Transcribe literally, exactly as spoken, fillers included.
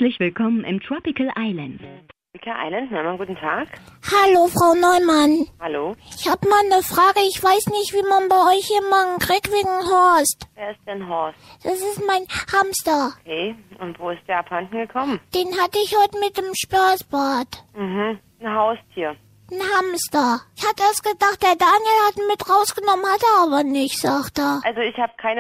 Herzlich willkommen im Tropical Island. Tropical Island, Neumann, guten Tag. Hallo, Frau Neumann. Hallo. Ich habe mal eine Frage. Ich weiß nicht, wie man bei euch jemanden kriegt wegen Horst. Wer ist denn Horst? Das ist mein Hamster. Okay, und wo ist der abhanden gekommen? Den hatte ich heute mit dem Spaßbad. Mhm, ein Haustier. Ein Hamster. Ich hatte erst gedacht, der Daniel hat ihn mit rausgenommen, hat er aber nicht, sagt er. Also ich habe keine